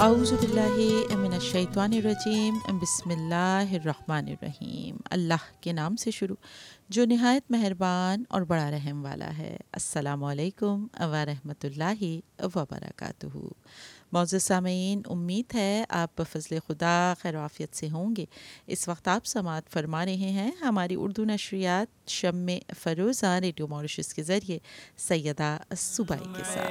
औज़ुबिल्लाहि मिनश्शैतानिर्रजीम बिस्मिल्लाहिर्रहमानिर्रहीम। अल्लाह के नाम से शुरू जो निहायत मेहरबान और बड़ा रहम वाला है। अस्सलामु अलैकुम व रहमतुल्लाहि व बरकातुहू। मौजूद सामीन, उम्मीद है आप बफ़ज़्ल खुदा खैर आफ़ियत से होंगे। इस वक्त आप समाअत फरमा रहे हैं हमारी उर्दू नशरियात शम्मे फ़रोज़ा रेडियो मॉरिशस के ज़रिए सैयदा सुबाई के साथ।